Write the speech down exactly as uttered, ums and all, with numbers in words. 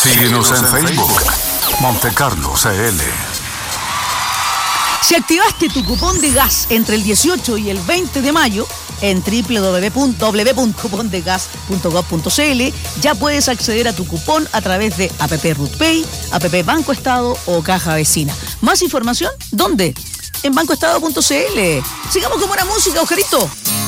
Síguenos en Facebook, Monte Carlo C L. Si activaste tu cupón de gas entre el dieciocho y el veinte de mayo, en doble u doble u doble u punto cupón de gas punto gov punto c l ya puedes acceder a tu cupón a través de app RootPay, app Banco Estado o Caja Vecina. ¿Más información? ¿Dónde? En bancoestado punto c l. Sigamos con buena música, Oscarito.